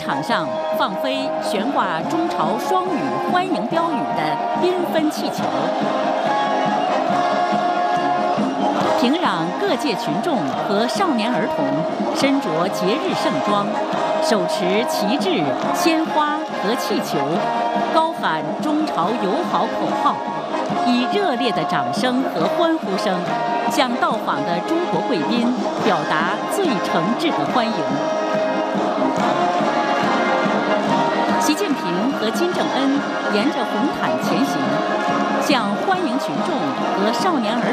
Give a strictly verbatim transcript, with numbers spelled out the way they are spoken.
场上放飞悬挂中朝双语欢迎标语的缤纷气球。平壤各界群众和少年儿童身着节日盛装，手持旗帜、鲜花和气球，高喊中朝友好口号，以热烈的掌声和欢呼声向到访的中国贵宾表达最诚挚的欢迎。习近平和金正恩沿着红毯前行，向欢迎群众和少年儿